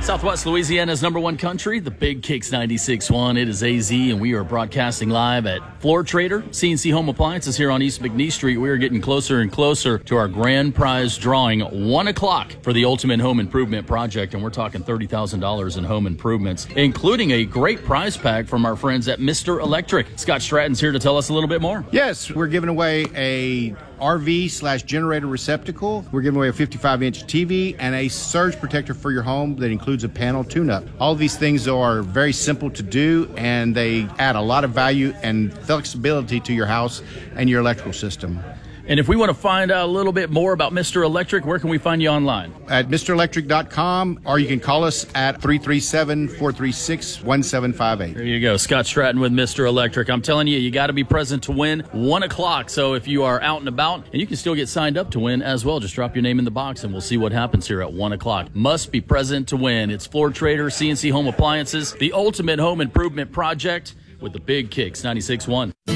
Southwest Louisiana's number one country, the Big Kicks 96.1. It is AZ, and we are broadcasting live at Floor Trader, CNC Home Appliances here on East McNee Street. We are getting closer and closer to our grand prize drawing, 1 o'clock for the Ultimate Home Improvement Project, and we're talking $30,000 in home improvements, including a great prize pack from our friends at Mr. Electric. Scott Stratton's here to tell us a little bit more. Yes, we're giving away a RV/generator receptacle. We're giving away a 55-inch TV and a surge protector for your home that includes a panel tune-up. All of these things are very simple to do, and they add a lot of value and flexibility to your house and your electrical system. And if we want to find out a little bit more about Mr. Electric, where can we find you online? At MrElectric.com, or you can call us at 337-436-1758. There you go. Scott Stratton with Mr. Electric. I'm telling you, you got to be present to win, 1 o'clock. So if you are out and about, and you can still get signed up to win as well, just drop your name in the box and we'll see what happens here at 1 o'clock. Must be present to win. It's Floor Trader, CNC Home Appliances, the Ultimate Home Improvement Project with the Big Kicks 96.1.